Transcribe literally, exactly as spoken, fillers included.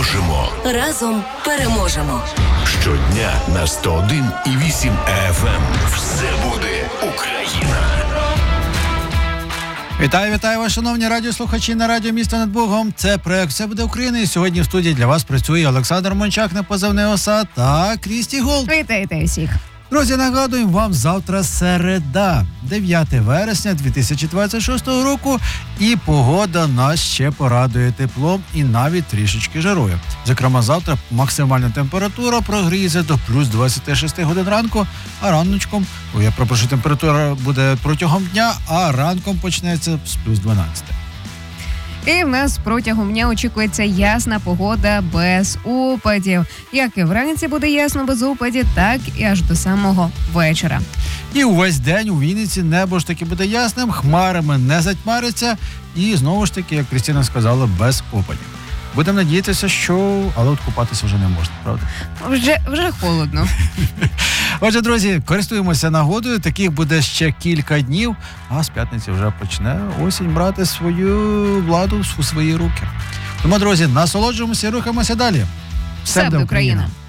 Дружимо. Разом переможемо. Щодня на сто один і вісім еф ем. Все буде Україна. Вітаю, вітаю вас, шановні радіослухачі на радіо «Місто над Богом». Це проект «Все буде Україна». І сьогодні в студії для вас працює Олександр Мончак на позивний ОСА та Крісті Голд. Вітайте всіх. Друзі, нагадуємо вам, завтра середа, дев'яте вересня дві тисячі двадцять шостого року, і погода нас ще порадує теплом і навіть трішечки жарою. Зокрема, завтра максимальна температура прогріється до плюс двадцять шість годин ранку, а раночком, о, я прошу, температура буде протягом дня, а ранком почнеться з плюс дванадцять. І в нас протягом дня очікується ясна погода без опадів. Як і вранці буде ясно без опадів, так і аж до самого вечора. І увесь день у Вінниці небо ж таки буде ясним, хмарами не затьмариться і знову ж таки, як Крістіна сказала, без опадів. Будемо надіятися, що... Але от купатися вже не можна, правда? Вже, вже холодно. Отже, друзі, користуємося нагодою, таких буде ще кілька днів, а з п'ятниці вже почне осінь брати свою владу у свої руки. Тому, друзі, насолоджуємося і рухаємося далі. Все буде Україна!